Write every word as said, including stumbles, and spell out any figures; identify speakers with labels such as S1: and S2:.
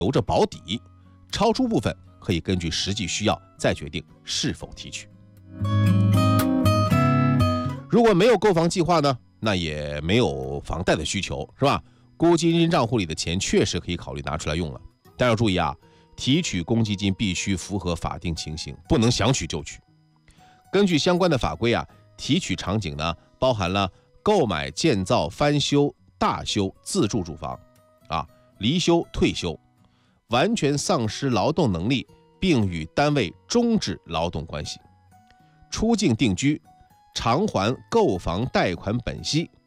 S1: 留着保底，超出部分可以根据实际需要再决定是否提取。如果没有购房计划呢，那也没有房贷的需求，是吧？公积金账户里的钱确实可以考虑拿出来用了，但要注意啊，提取公积金必须符合法定情形，不能想取就取。根据相关的法规啊，提取场景呢包含了购买、建造、翻修、大修自住住房啊，离休、退休，完全丧失劳动能力并与单位终止劳动关系，出境定居，偿还购房贷款本息